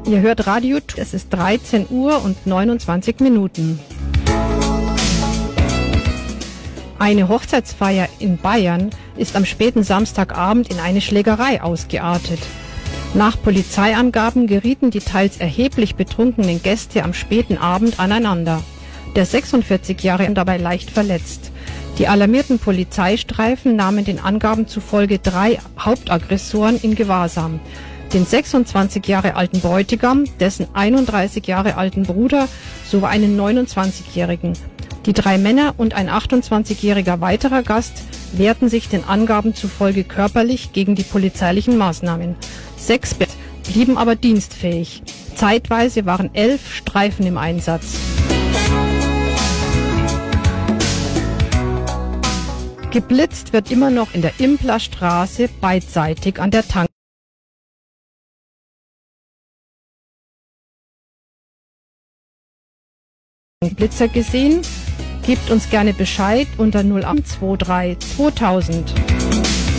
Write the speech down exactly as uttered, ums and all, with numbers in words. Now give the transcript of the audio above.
Ihr hört Radio, es ist dreizehn Uhr und neunundzwanzig Minuten. Eine Hochzeitsfeier in Bayern ist am späten Samstagabend in eine Schlägerei ausgeartet. Nach Polizeiangaben gerieten die teils erheblich betrunkenen Gäste am späten Abend aneinander. Der sechsundvierzigjährige dabei leicht verletzt. Die alarmierten Polizeistreifen nahmen den Angaben zufolge drei Hauptaggressoren in Gewahrsam. Den sechsundzwanzig Jahre alten Bräutigam, dessen einunddreißig Jahre alten Bruder sowie einen neunundzwanzigjährigen. Die drei Männer und ein achtundzwanzigjähriger weiterer Gast wehrten sich den Angaben zufolge körperlich gegen die polizeilichen Maßnahmen. Sechs blieben aber dienstfähig. Zeitweise waren elf Streifen im Einsatz. Geblitzt wird immer noch in der Impler Straße beidseitig an der Tankstelle. Blitzer gesehen? Gebt uns gerne Bescheid unter null acht zwei drei zweitausend.